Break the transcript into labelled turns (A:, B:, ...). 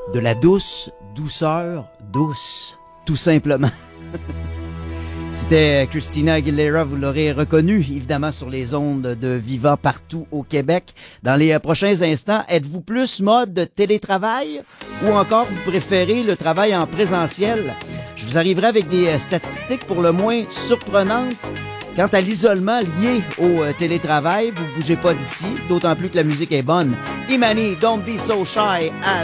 A: de la douce douceur douce, tout simplement. C'était Christina Aguilera, vous l'aurez reconnu, évidemment, sur les ondes de Viva partout au Québec. Dans les prochains instants, êtes-vous plus mode télétravail ou encore vous préférez le travail en présentiel? Je vous arriverai avec des statistiques pour le moins surprenantes. Quant à l'isolement lié au télétravail, vous bougez pas d'ici, d'autant plus que la musique est bonne. Imani, Don't Be So Shy à